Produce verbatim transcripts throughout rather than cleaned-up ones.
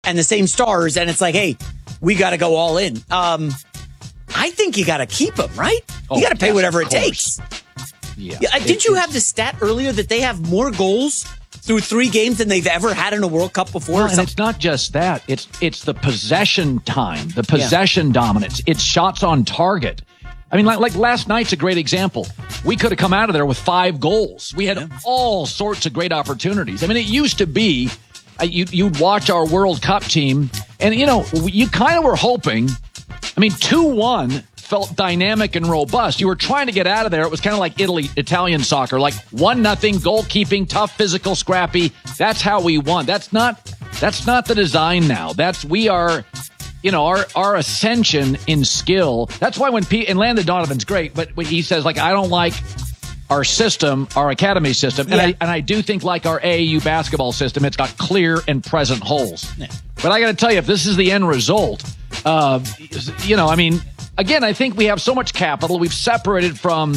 and the same stars, and it's like, hey, we got to go all in. Um, I think you got to keep them, right? Oh, you got to pay yes, whatever of it takes. Yeah. yeah did it, you have the stat earlier that they have more goals through three games than they've ever had in a World Cup before? Well, and it's not just that. It's it's the possession time, the possession yeah. dominance. It's shots on target. I mean, like, like last night's a great example. We could have come out of there with five goals. We had yeah. all sorts of great opportunities. I mean, it used to be uh, you, you'd watch our World Cup team, and, you know, you kind of were hoping. I mean, two one felt dynamic and robust. You were trying to get out of there. It was kind of like Italy, Italian soccer, like one nothing, goalkeeping, tough, physical, scrappy. That's how we won. That's not that's not the design now. That's we are. You know, our, our ascension in skill. That's why when P and Landon Donovan's great, but when he says, like, I don't like our system, our academy system. And, yeah. I, and I do think, like our A A U basketball system, it's got clear and present holes. Yeah. But I got to tell you, if this is the end result, uh, you know, I mean, again, I think we have so much capital. We've separated from,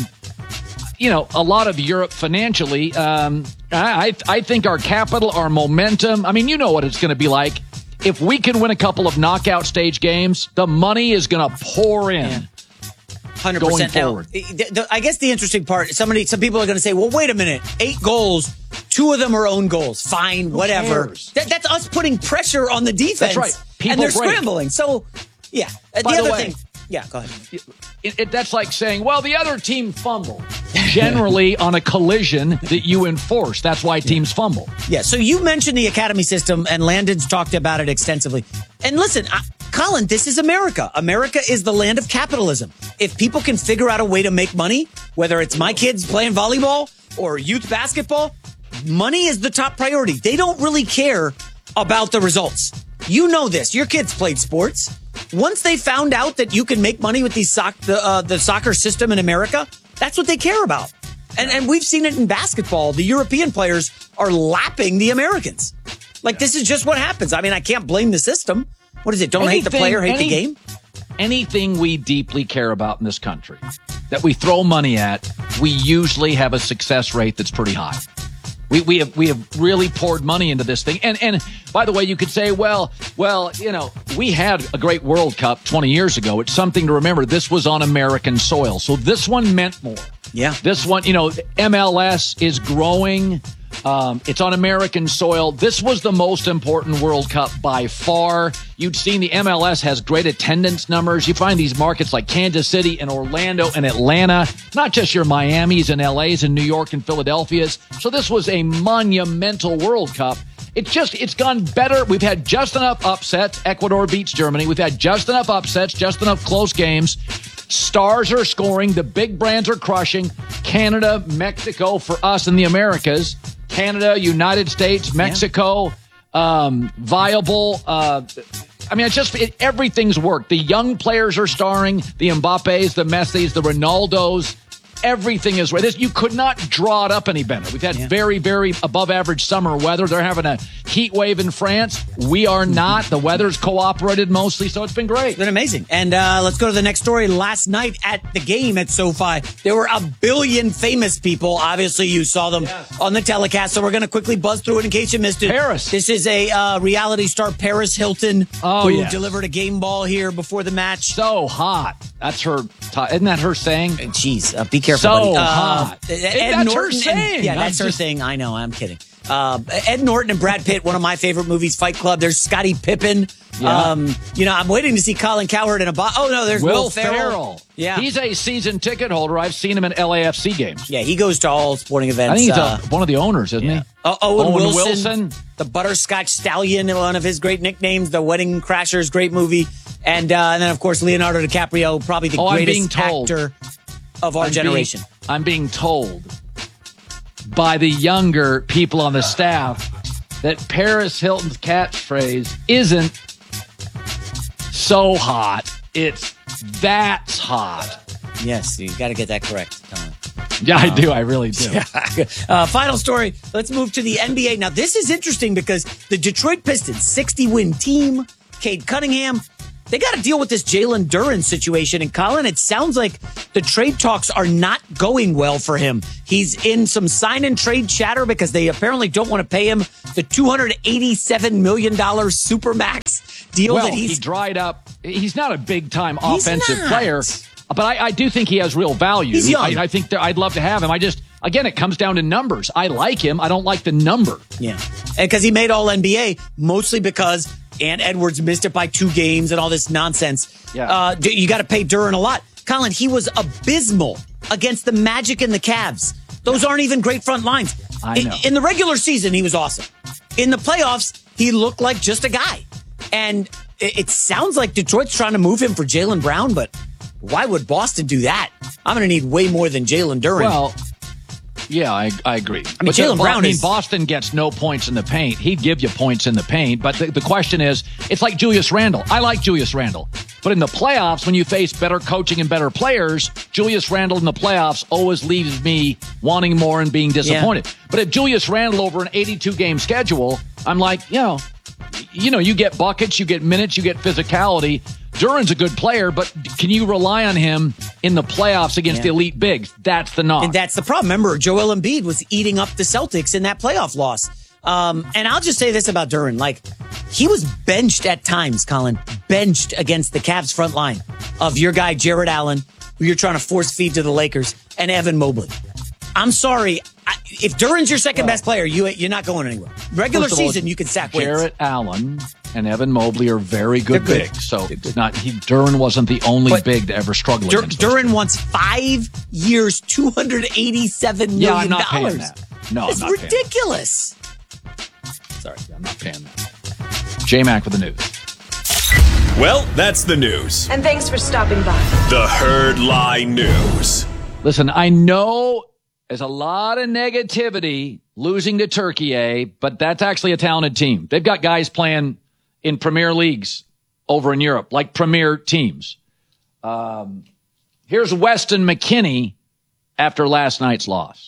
you know, a lot of Europe financially. Um, I, I think our capital, our momentum, I mean, you know what it's going to be like. If we can win a couple of knockout stage games, the money is going to pour in. Yeah. one hundred percent. Going forward. Now, the, the, I guess the interesting part, somebody, some people are going to say, well, wait a minute, eight goals, two of them are own goals. Fine, Who whatever. That, that's us putting pressure on the defense. That's right. People and they're break. scrambling. So, yeah. Uh, the, the other way, thing. Yeah, go ahead. It, it, that's like saying, well, the other team fumbled. Generally, on a collision that you enforce. That's why teams fumble. Yeah, so you mentioned the academy system, and Landon's talked about it extensively. And listen, I, Colin, this is America. America is the land of capitalism. If people can figure out a way to make money, whether it's my kids playing volleyball or youth basketball, money is the top priority. They don't really care about the results. You know this. Your kids played sports. Once they found out that you can make money with these soc- the, uh, the soccer system in America, that's what they care about. And and we've seen it in basketball. The European players are lapping the Americans. Like, this is just what happens. I mean, I can't blame the system. What is it? Don't anything, hate the player, hate any, the game? Anything we deeply care about in this country that we throw money at, we usually have a success rate that's pretty high. We we have we have really poured money into this thing. And and by the way, you could say, well, well, you know, we had a great World Cup twenty years ago. It's something to remember. This was on American soil. So this one meant more. Yeah. This one, you know, M L S is growing. Um, it's on American soil. This was the most important World Cup by far. You'd seen the M L S has great attendance numbers. You find these markets like Kansas City and Orlando and Atlanta, not just your Miamis and L As and New York and Philadelphias. So this was a monumental World Cup. It's just, it's gone better. We've had just enough upsets. Ecuador beats Germany. We've had just enough upsets, just enough close games. Stars are scoring. The big brands are crushing. Canada, Mexico for us in the Americas. Canada, United States, Mexico, yeah. um, viable. Uh, I mean, it's just it, everything's worked. The young players are starring. The Mbappes, the Messis, the Ronaldos. Everything is right. This, you could not draw it up any better. We've had yeah. very, very above average summer weather. They're having a heat wave in France. We are not. The weather's cooperated mostly, so it's been great. It's been amazing. And uh, let's go to the next story. Last night at the game at SoFi, there were a billion famous people. Obviously, you saw them yes. on the telecast, so we're going to quickly buzz through it in case you missed it. Paris. This is a uh, reality star, Paris Hilton, oh, who yes. delivered a game ball here before the match. So hot. That's her. T- isn't that her saying? Jeez, uh, be careful. So buddy. Uh, hot. Ed that's Norton her saying. And, yeah, that's I'm her just... saying. I know. I'm kidding. Uh, Ed Norton and Brad Pitt, one of my favorite movies, Fight Club. There's Scottie Pippen. Yeah. Um, you know, I'm waiting to see Colin Cowherd in a box. Oh, no, there's Will, Will Ferrell. Ferrell. Yeah. He's a season ticket holder. I've seen him in L A F C games. Yeah, he goes to all sporting events. I think he's uh, a, one of the owners, isn't yeah. he? Uh, Owen, Owen Wilson, Wilson. The Butterscotch Stallion, one of his great nicknames, The Wedding Crashers, great movie. And, uh, and then, of course, Leonardo DiCaprio, probably the oh, greatest actor of our I'm generation. Being, I'm being told by the younger people on the staff that Paris Hilton's catchphrase isn't so hot. It's that's hot. Yes, you got to get that correct, Colin. Yeah, I do. I really do. Yeah. Uh, final story. Let's move to the N B A. Now, this is interesting because the Detroit Pistons, sixty-win team, Cade Cunningham, they got to deal with this Jalen Duren situation. And Colin, it sounds like the trade talks are not going well for him. He's in some sign and trade chatter because they apparently don't want to pay him the two hundred eighty-seven million dollars Supermax deal well, that he's he dried up. He's not a big time He's offensive not. player, but I, I do think he has real value. He's young. I, I think that I'd love to have him. I just, again, it comes down to numbers. I like him. I don't like the number. Yeah. And because he made all N B A, mostly because Ant Edwards missed it by two games and all this nonsense. Yeah. Uh, you got to pay Duren a lot. Colin, he was abysmal against the Magic and the Cavs. Those aren't even great front lines. I know. In, in the regular season, he was awesome. In the playoffs, he looked like just a guy. And it, it sounds like Detroit's trying to move him for Jaylen Brown, but why would Boston do that? I'm going to need way more than Jalen Duren. Well, yeah, I, I agree. I mean, But Jaylen the- Brown I mean, is- Boston gets no points in the paint. He'd give you points in the paint. But the, the question is, it's like Julius Randle. I like Julius Randle. But in the playoffs, when you face better coaching and better players, Julius Randle in the playoffs always leaves me wanting more and being disappointed. Yeah. But if Julius Randle over an eighty-two game schedule, I'm like, you know, you know, you get buckets, you get minutes, you get physicality. Duren's a good player, but can you rely on him in the playoffs against Yeah. the elite bigs? That's the knock. And that's the problem. Remember, Joel Embiid was eating up the Celtics in that playoff loss. Um, and I'll just say this about Duren. Like, he was benched at times, Colin. Benched against the Cavs front line of your guy, Jared Allen, who you're trying to force feed to the Lakers, and Evan Mobley. I'm sorry. I, if Duren's your second best player, you, you're not going anywhere. Regular First of all, season, you can sack wins. Jarrett Allen and Evan Mobley are very good, They're good. bigs. So it's not he, Duren wasn't the only But big to ever struggle Dur- against. those Duren guys. wants five years, two hundred eighty-seven Yeah, million I'm not paying dollars. that. No, It's I'm not paying that. ridiculous. Sorry. I'm not paying that. J-Mac with the news. Well, that's the news. And thanks for stopping by. The Herd Lie News. Listen, I know there's a lot of negativity losing to Turkey, eh? But that's actually a talented team. They've got guys playing in premier leagues over in Europe, like premier teams. Um, here's Weston McKennie after last night's loss.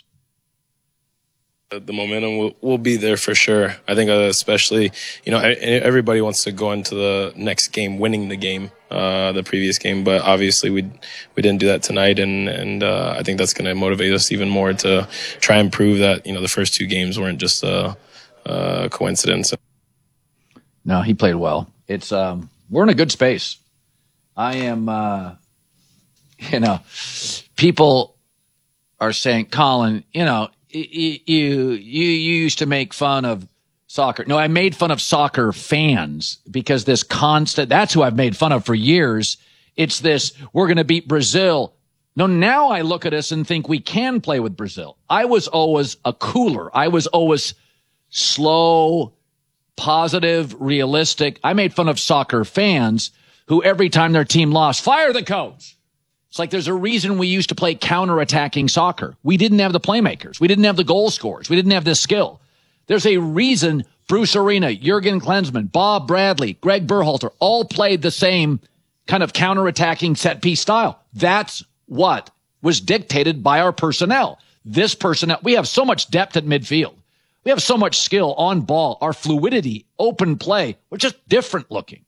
The momentum will, will be there for sure. I think, uh, especially, you know, everybody wants to go into the next game winning the game, uh, the previous game, but obviously we we didn't do that tonight, and and uh, I think that's going to motivate us even more to try and prove that, you know, the first two games weren't just a, a coincidence. No, he played well. It's um, we're in a good space. I am, uh, you know, people are saying, Colin, you know. You, you you used to make fun of soccer. No, I made fun of soccer fans because this constant, that's who I've made fun of for years. It's this, we're going to beat Brazil. No, now I look at us and think we can play with Brazil. I was always a cooler. I was always slow, positive, realistic. I made fun of soccer fans who every time their team lost, fire the coach. It's like there's a reason we used to play counterattacking soccer. We didn't have the playmakers. We didn't have the goal scorers. We didn't have this skill. There's a reason Bruce Arena, Jurgen Klinsmann, Bob Bradley, Greg Berhalter all played the same kind of counterattacking set-piece style. That's what was dictated by our personnel. This personnel, we have so much depth at midfield. We have so much skill on ball. Our fluidity, open play, we're just different looking.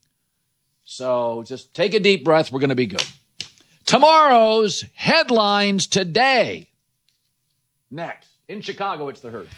So just take a deep breath. We're going to be good. Tomorrow's headlines today. Next, in Chicago, it's the Herd.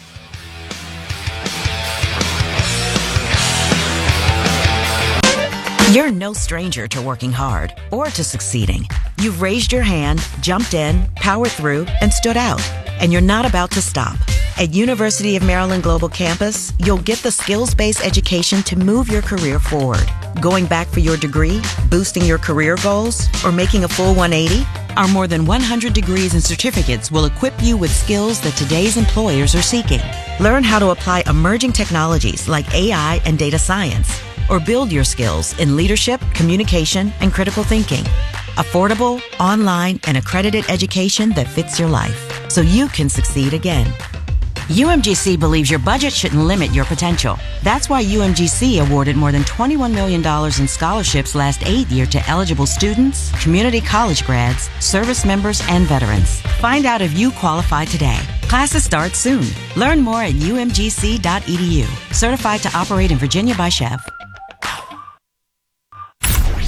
You're no stranger to working hard or to succeeding. You've raised your hand, jumped in, powered through, and stood out. And you're not about to stop. At University of Maryland Global Campus, you'll get the skills-based education to move your career forward. Going back for your degree, boosting your career goals, or making a full one eighty? Our more than one hundred degrees and certificates will equip you with skills that today's employers are seeking. Learn how to apply emerging technologies like A I and data science, or build your skills in leadership, communication, and critical thinking. Affordable, online, and accredited education that fits your life, so you can succeed again. U M G C believes your budget shouldn't limit your potential. That's why U M G C awarded more than twenty-one million dollars in scholarships last aid year to eligible students, community college grads, service members, and veterans. Find out if you qualify today. Classes start soon. Learn more at U M G C dot E D U. Certified to operate in Virginia by Chev.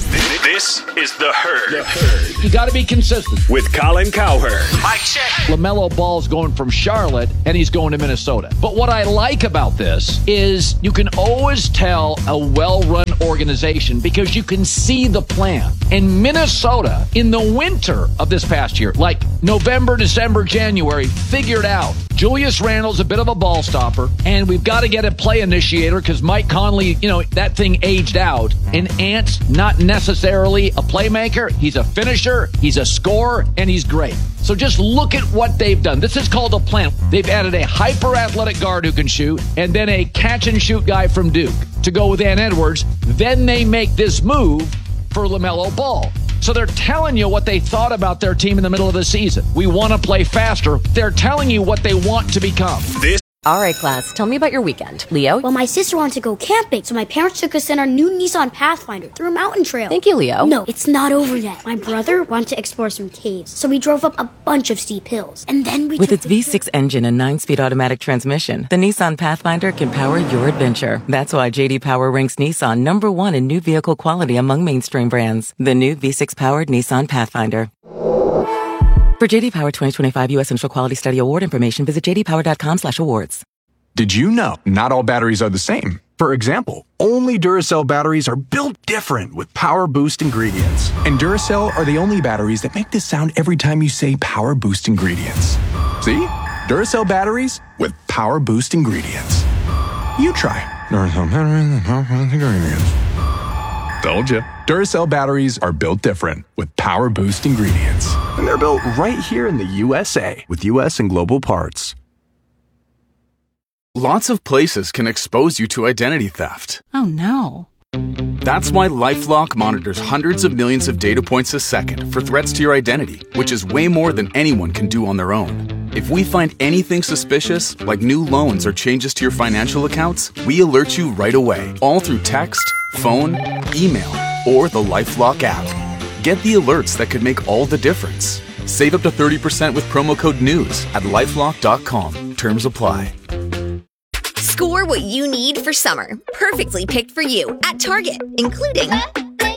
This is The Herd. The Herd. You got to be consistent. With Colin Cowherd. Mike check. LaMelo Ball's going from Charlotte, and he's going to Minnesota. But what I like about this is you can always tell a well-run organization because you can see the plan. And Minnesota, in the winter of this past year, like November, December, January, figured out Julius Randle's a bit of a ball stopper, and we've got to get a play initiator because Mike Conley, you know, that thing aged out. And Ant's not necessarily a playmaker. He's a finisher, he's a scorer, and he's great. So just look at what they've done. This is called a plan. They've added a hyper-athletic guard who can shoot, and then a catch-and-shoot guy from Duke to go with Ant Edwards. Then they make this move for LaMelo Ball. So they're telling you what they thought about their team in the middle of the season. We want to play faster. They're telling you what they want to become. This All right, class, tell me about your weekend. Leo? Well, my sister wanted to go camping, so my parents took us in our new Nissan Pathfinder through a mountain trail. Thank you, Leo. No, it's not over yet. My brother wanted to explore some caves, so we drove up a bunch of steep hills. And then we With took its the- V six engine and nine-speed automatic transmission, the Nissan Pathfinder can power your adventure. That's why J D Power ranks Nissan number one in new vehicle quality among mainstream brands. The new V six-powered Nissan Pathfinder. For J D Power twenty twenty-five U S Central Quality Study Award information, visit j d power dot com slash awards. Did you know not all batteries are the same? For example, only Duracell batteries are built different with Power Boost ingredients. And Duracell are the only batteries that make this sound every time you say Power Boost ingredients. See? Duracell batteries with Power Boost ingredients. You try. Duracell batteries with Power Boost ingredients. Told you. Duracell batteries are built different with Power Boost ingredients. And they're built right here in the U S A with U S and global parts. Lots of places can expose you to identity theft. Oh no. That's why LifeLock monitors hundreds of millions of data points a second for threats to your identity, which is way more than anyone can do on their own. If we find anything suspicious, like new loans or changes to your financial accounts, we alert you right away, all through text, phone, email, or the LifeLock app. Get the alerts that could make all the difference. Save up to thirty percent with promo code NEWS at lifelock dot com. Terms apply. Score what you need for summer. Perfectly picked for you at Target, including Up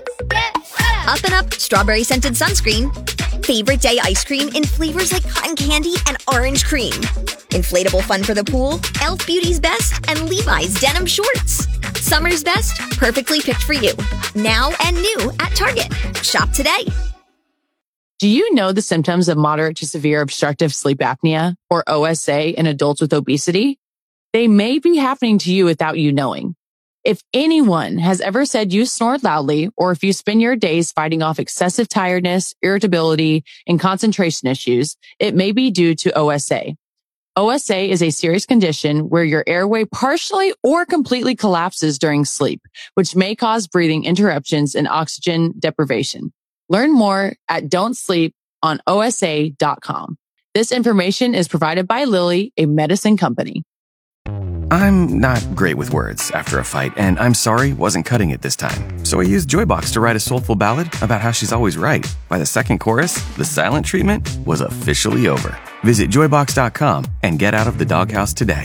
and Up strawberry scented sunscreen, favorite day ice cream in flavors like cotton candy and orange cream, inflatable fun for the pool, Elf Beauty's Best, and Levi's denim shorts. Summer's best, perfectly picked for you. Now and new at Target. Shop today. Do you know the symptoms of moderate to severe obstructive sleep apnea, or O S A, in adults with obesity? They may be happening to you without you knowing. If anyone has ever said you snore loudly, or if you spend your days fighting off excessive tiredness, irritability, and concentration issues, it may be due to O S A. O S A is a serious condition where your airway partially or completely collapses during sleep, which may cause breathing interruptions and oxygen deprivation. Learn more at don't sleep on O S A dot com. This information is provided by Lilly, a medicine company. I'm not great with words after a fight, and I'm sorry wasn't cutting it this time. So I used Joybox to write a soulful ballad about how she's always right. By the second chorus, the silent treatment was officially over. Visit joybox dot com and get out of the doghouse today.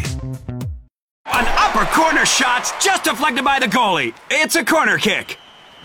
An upper corner shot's just deflected by the goalie. It's a corner kick.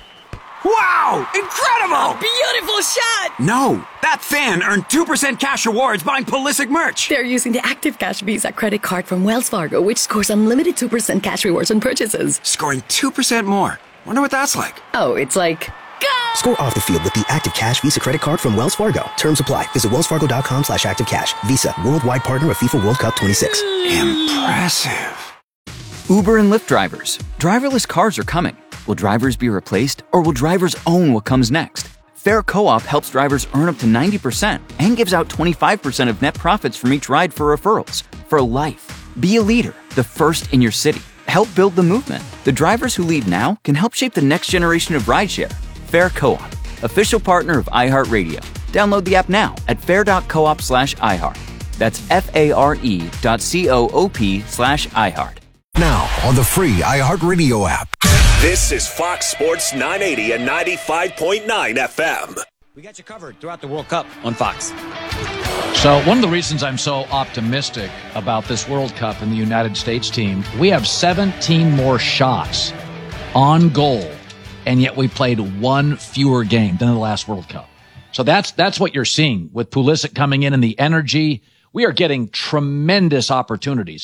Wow! Incredible! A beautiful shot! No, that fan earned two percent cash rewards buying Pulisic merch. They're using the Active Cash Visa credit card from Wells Fargo, which scores unlimited two percent cash rewards on purchases. Scoring two percent more. Wonder what that's like. Oh, it's like... Go! Score off the field with the Active Cash Visa credit card from Wells Fargo. Terms apply. Visit wells fargo dot com slash active cash. Visa, worldwide partner of FIFA World Cup twenty-six. Impressive. Uber and Lyft drivers. Driverless cars are coming. Will drivers be replaced, or will drivers own what comes next? Fair Co-op helps drivers earn up to ninety percent and gives out twenty-five percent of net profits from each ride for referrals. For life. Be a leader, the first in your city. Help build the movement. The drivers who lead now can help shape the next generation of rideshare. Fair Co-op, official partner of iHeartRadio. Download the app now at fair dot coop slash iHeart. That's F-A-R-E dot C-O-O-P slash iHeart. Now on the free iHeartRadio app. This is Fox Sports nine eighty and ninety-five point nine F M. We got you covered throughout the World Cup on Fox. So one of the reasons I'm so optimistic about this World Cup and the United States team, we have seventeen more shots on goal and yet we played one fewer game than the last World Cup. So that's that's what you're seeing with Pulisic coming in and the energy. We are getting tremendous opportunities.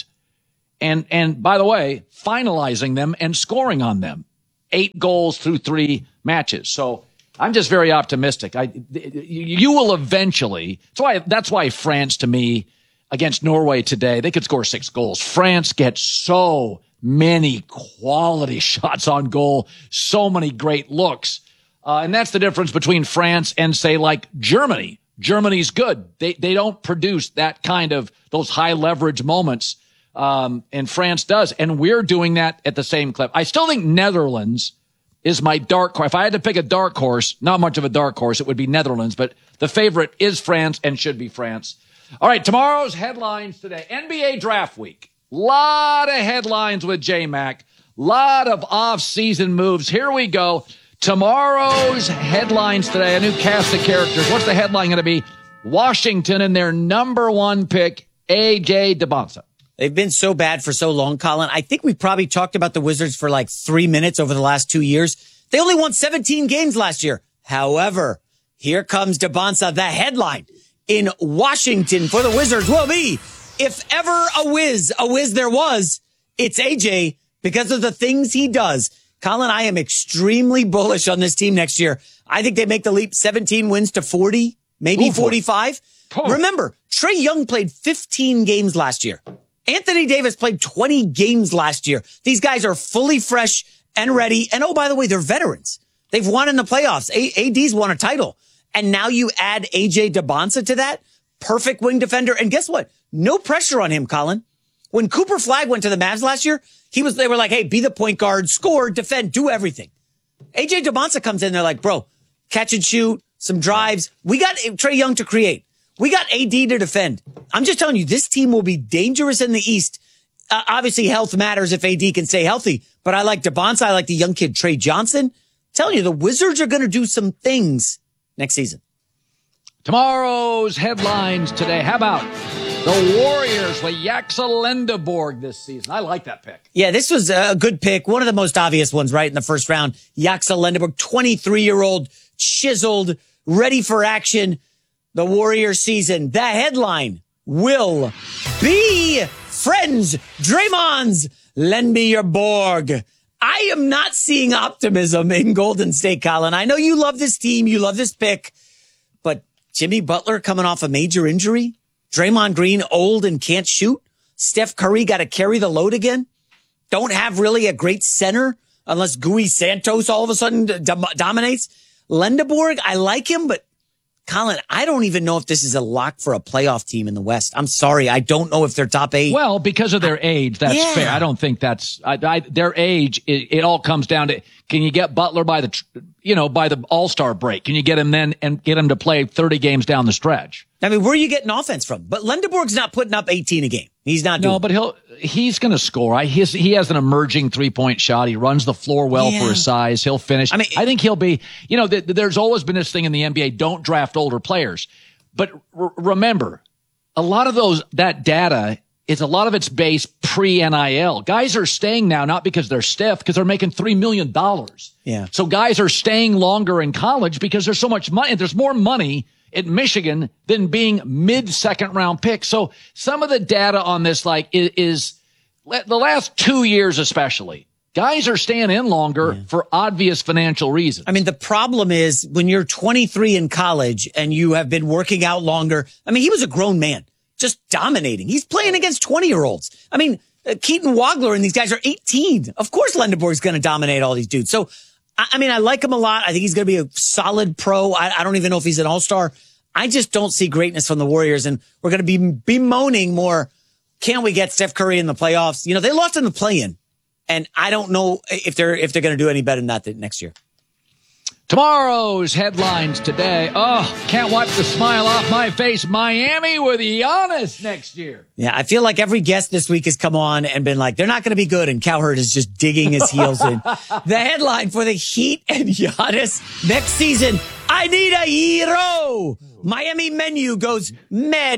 And and by the way, finalizing them and scoring on them. Eight goals through three matches. So I'm just very optimistic. I you will eventually. That's why that's why France to me against Norway today, they could score six goals. France gets so many quality shots on goal, so many great looks. Uh, and that's the difference between France and, say, like Germany. Germany's good. They they don't produce that kind of those high leverage moments, um, and France does. And we're doing that at the same clip. I still think Netherlands is my dark horse. If I had to pick a dark horse, not much of a dark horse, it would be Netherlands. But the favorite is France and should be France. All right, tomorrow's headlines today. N B A Draft Week. Lot of headlines with J-Mac. Lot of off-season moves. Here we go. Tomorrow's headlines today, a new cast of characters. What's the headline going to be? Washington and their number one pick, A J Dybantsa. They've been so bad for so long, Colin. I think we probably talked about the Wizards for like three minutes over the last two years. They only won seventeen games last year. However, here comes Dybantsa. The headline in Washington for the Wizards will be, if ever a whiz, a whiz there was, it's A J because of the things he does. Colin, I am extremely bullish on this team next year. I think they make the leap seventeen wins to forty, maybe Ooh, forty-five. Oh. Remember, Trae Young played fifteen games last year. Anthony Davis played twenty games last year. These guys are fully fresh and ready. And oh, by the way, they're veterans. They've won in the playoffs. A- AD's won a title. And now you add A J Dybantsa to that. Perfect wing defender. And guess what? No pressure on him, Colin. When Cooper Flagg went to the Mavs last year, he was, they were like, hey, be the point guard, score, defend, do everything. A J Dybantsa comes in, they're like, bro, catch and shoot, some drives. We got Trae Young to create. We got A D to defend. I'm just telling you, this team will be dangerous in the East. Uh, obviously, health matters if A D can stay healthy, but I like Dybantsa. I like the young kid, Trey Johnson. I'm telling you, the Wizards are going to do some things next season. Tomorrow's headlines today. How about the Warriors with Jaxa Lendeborg this season? I like that pick. Yeah, this was a good pick. One of the most obvious ones, right, in the first round. Jaxa Lendeborg, twenty-three-year-old, chiseled, ready for action. The Warriors season. The headline will be, friends, Draymond's, lend me your Borg. I am not seeing optimism in Golden State, Colin. I know you love this team. You love this pick. But Jimmy Butler coming off a major injury. Draymond Green old and can't shoot. Steph Curry got to carry the load again. Don't have really a great center unless Gui Santos all of a sudden dom- dominates. Lendeborg, I like him, but Colin, I don't even know if this is a lock for a playoff team in the West. I'm sorry. I don't know if they're top eight. Well, because of their age, that's yeah. fair. I don't think that's, I, I, their age, it, it all comes down to, can you get Butler by the, you know, by the All-Star break? Can you get him then and get him to play thirty games down the stretch? I mean, where are you getting offense from? But Lendeborg's not putting up eighteen a game. He's not doing No, but he'll, he's going to score. I, he, has, he has an emerging three-point shot. He runs the floor well yeah. for his size. He'll finish. I mean, I think he'll be, you know, th- there's always been this thing in the N B A, don't draft older players. But r- remember, a lot of those, that data is a lot of it's based pre-N I L. Guys are staying now, not because they're stiff, because they're making three million dollars. Yeah. So guys are staying longer in college because there's so much money. There's more money at Michigan than being mid-second round picks. So some of the data on this, like, is, is the last two years especially, guys are staying in longer yeah. for obvious financial reasons. I mean, the problem is when you're twenty-three in college and you have been working out longer. I mean, he was a grown man, just dominating. He's playing against twenty-year-olds. I mean, uh, Keaton Wagler and these guys are eighteen. Of course, Lendeborg's going to dominate all these dudes. So, I, I mean, I like him a lot. I think he's going to be a solid pro. I, I don't even know if he's an all-star. I just don't see greatness from the Warriors, and we're going to be bemoaning more. Can we get Steph Curry in the playoffs? You know, they lost in the play-in, and I don't know if they're if they're going to do any better than that next year. Tomorrow's headlines today. Oh, can't wipe the smile off my face. Miami with Giannis next year. Yeah, I feel like every guest this week has come on and been like, they're not going to be good, and Cowherd is just digging his heels in. The headline for the Heat and Giannis next season, I need a hero. Miami menu goes med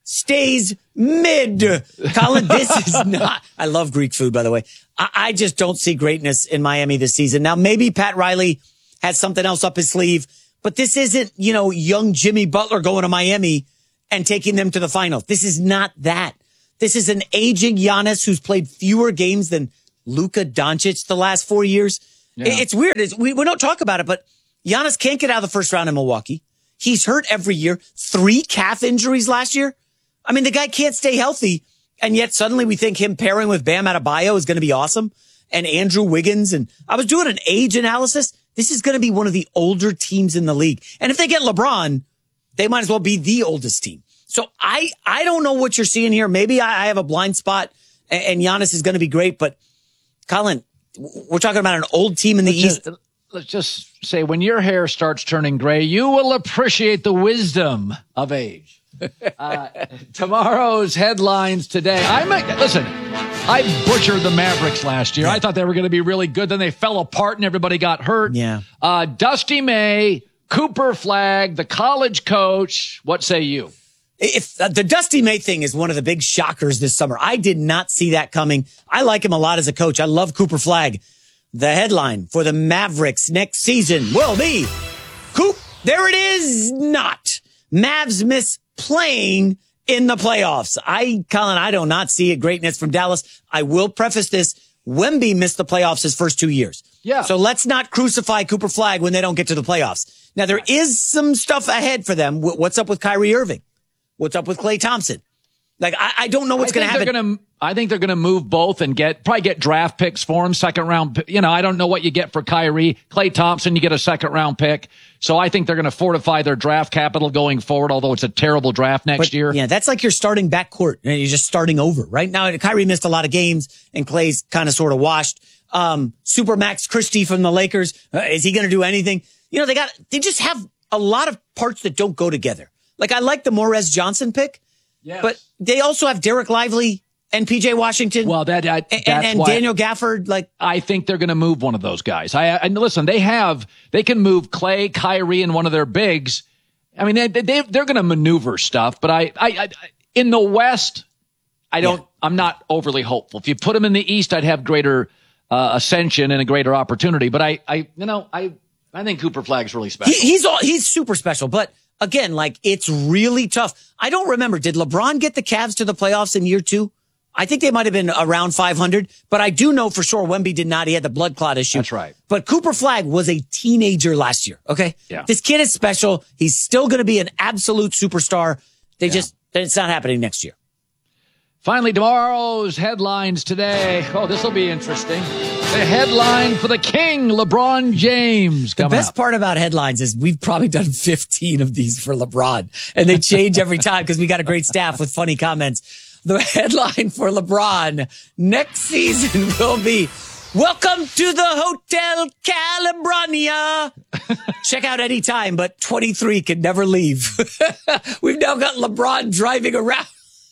stays mid. Colin, this is not, I love Greek food, by the way. I, I just don't see greatness in Miami this season. Now, maybe Pat Riley has something else up his sleeve, but this isn't, you know, young Jimmy Butler going to Miami and taking them to the final. This is not that. This is an aging Giannis who's played fewer games than Luka Doncic the last four years. Yeah. It's weird. It's, we, we don't talk about it, but Giannis can't get out of the first round in Milwaukee. He's hurt every year. Three calf injuries last year. I mean, the guy can't stay healthy, and yet suddenly we think him pairing with Bam Adebayo is going to be awesome, and Andrew Wiggins. And I was doing an age analysis. This is going to be one of the older teams in the league. And if they get LeBron, they might as well be the oldest team. So I, I don't know what you're seeing here. Maybe I, I have a blind spot, and, and Giannis is going to be great. But, Colin, we're talking about an old team in the let's East. Just, let's just say when your hair starts turning gray, you will appreciate the wisdom of age. uh, tomorrow's headlines today. I might, listen, I butchered the Mavericks last year. Yeah. I thought they were going to be really good. Then they fell apart and everybody got hurt. Yeah. Uh, Dusty May, Cooper Flagg, the college coach. What say you? If uh, the Dusty May thing is one of the big shockers this summer. I did not see that coming. I like him a lot as a coach. I love Cooper Flagg. The headline for the Mavericks next season will be, Coop, there it is, not. Mavs miss playing in the playoffs. I, Colin, I do not see a greatness from Dallas. I will preface this. Wemby missed the playoffs his first two years. Yeah. So let's not crucify Cooper Flagg when they don't get to the playoffs. Now, there is some stuff ahead for them. What's up with Kyrie Irving? What's up with Klay Thompson? Like, I, I don't know what's going to happen. Gonna, I think they're going to move both and get probably get draft picks for him, second round. You know, I don't know what you get for Kyrie. Klay Thompson, you get a second round pick. So I think they're going to fortify their draft capital going forward, although it's a terrible draft next but, year. Yeah, that's like you're starting backcourt and you're just starting over. Right now, Kyrie missed a lot of games and Klay's kind of sort of washed. Um, Supermax Christie from the Lakers, uh, is he going to do anything? You know, they got, they just have a lot of parts that don't go together. Like, I like the Morez Johnson pick, yes. But they also have Derek Lively and P J Washington. Well, that, I, and, that's and why Daniel Gafford. Like, I think they're going to move one of those guys. I and listen, they have they can move Klay, Kyrie, and one of their bigs. I mean, they, they they're going to maneuver stuff. But I, I, I in the West, I don't. Yeah. I'm not overly hopeful. If you put them in the East, I'd have greater uh, ascension and a greater opportunity. But I, I, you know, I, I think Cooper Flagg's really special. He, he's all, he's super special, but. Again, like, it's really tough. I don't remember. Did LeBron get the Cavs to the playoffs in year two? I think they might have been around five hundred, but I do know for sure Wemby did not. He had the blood clot issue. That's right. But Cooper Flagg was a teenager last year. Okay. Yeah. This kid is special. He's still going to be an absolute superstar. They yeah. just, it's not happening next year. Finally, tomorrow's headlines today. Oh, this will be interesting. The headline for the king, LeBron James. The best up. part about headlines is we've probably done fifteen of these for LeBron, and they change every time because we got a great staff with funny comments. The headline for LeBron next season will be, welcome to the Hotel California. Check out anytime, but twenty-three can never leave. We've now got LeBron driving around.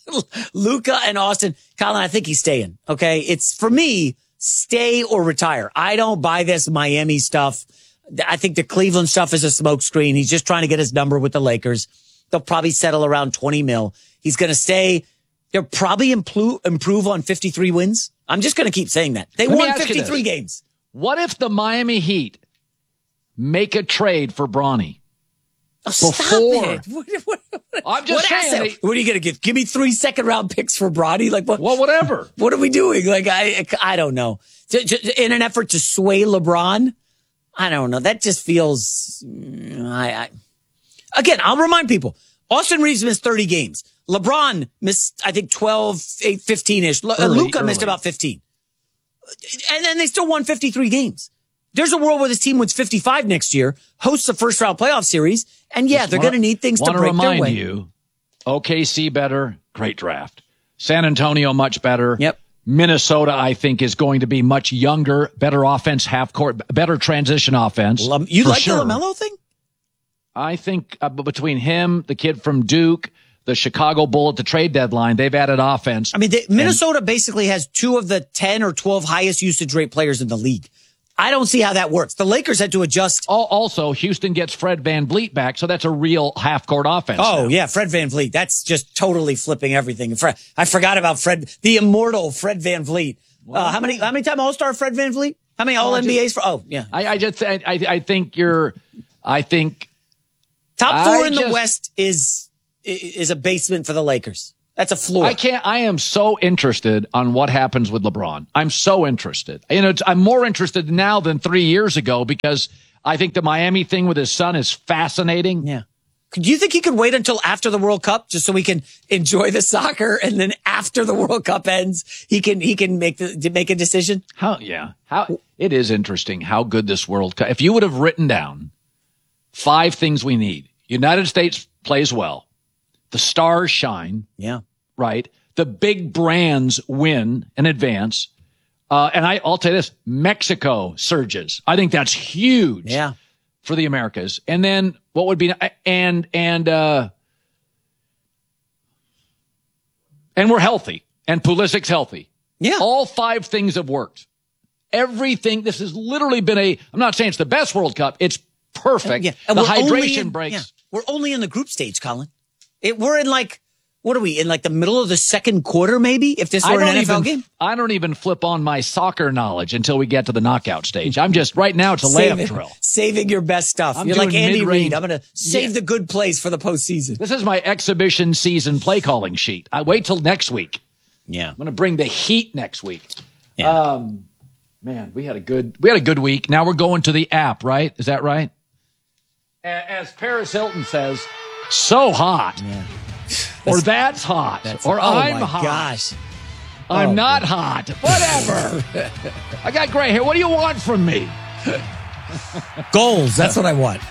Luka and Austin. Colin, I think he's staying. Okay. It's for me, stay or retire. I don't buy this Miami stuff. I think the Cleveland stuff is a smokescreen. He's just trying to get his number with the Lakers. They'll probably settle around twenty mil. He's going to stay. They'll probably improve, improve on fifty-three wins. I'm just going to keep saying that. They Let won fifty-three games. What if the Miami Heat make a trade for Bronny? Oh, stop Before. it. What, what, what, I'm just what saying. They, what are you going to give? Give me three second round picks for Bronny? Like what? Well, whatever. What are we doing? Like, I, I don't know. In an effort to sway LeBron? I don't know. That just feels, I, I, again, I'll remind people, Austin Reeves missed thirty games. LeBron missed, I think, twelve, eight, fifteen-ish. Luka missed about fifteen. And then they still won fifty-three games. There's a world where this team wins fifty-five next year, hosts a first round playoff series, and yeah, Just they're going to need things to break their way. Want to remind you, O K C better, great draft. San Antonio much better. Yep. Minnesota, I think, is going to be much younger, better offense, half court, better transition offense. Lum- you like sure. the LaMelo thing? I think uh, between him, the kid from Duke, the Chicago Bull at the trade deadline, they've added offense. I mean, they, Minnesota and, basically has two of the ten or twelve highest usage rate players in the league. I don't see how that works. The Lakers had to adjust. Also, Houston gets Fred VanVleet back, so that's a real half-court offense. Oh, now. yeah, Fred VanVleet. That's just totally flipping everything. Fred, I forgot about Fred, the immortal Fred VanVleet. Uh, how many, how many time All-Star Fred VanVleet? How many All N B As for? Oh, yeah. I, I just, I, I think you're, I think. Top four I in just, the West is, is a basement for the Lakers. That's a floor. I can't, I am so interested on what happens with LeBron. I'm so interested. You know, it's, I'm more interested now than three years ago because I think the Miami thing with his son is fascinating. Yeah. Do you think he could wait until after the World Cup just so we can enjoy the soccer, and then after the World Cup ends, he can he can make the make a decision? How? Yeah. How? It is interesting how good this World Cup. If you would have written down five things we need, United States plays well, the stars shine. Yeah. Right. The big brands win and advance. Uh, and I, I'll tell you this: Mexico surges. I think that's huge. Yeah. For the Americas. And then what would be, and, and, uh, and we're healthy and Pulisic's healthy. Yeah. All five things have worked. Everything. This has literally been a, I'm not saying it's the best World Cup. It's perfect. Yeah. And the we're hydration in, breaks. Yeah. We're only in the group stage, Colin. It, we're in like, what are we in like the middle of the second quarter, maybe? If this were an N F L even, game? I don't even flip on my soccer knowledge until we get to the knockout stage. I'm just, right now, it's a saving, layup drill. Saving your best stuff. I'm You're like Andy mid-range. Reid. I'm going to save yeah. the good plays for the postseason. This is my exhibition season play calling sheet. I wait till next week. Yeah. I'm going to bring the heat next week. Yeah. Um, man, we had a good, we had a good week. Now we're going to the app, right? Is that right? As Paris Hilton says, so hot. Yeah. Or that's hot. That's, or oh I'm my hot. Gosh. I'm oh, not God. hot. Whatever. I got gray hair. What do you want from me? Goals. That's what I want.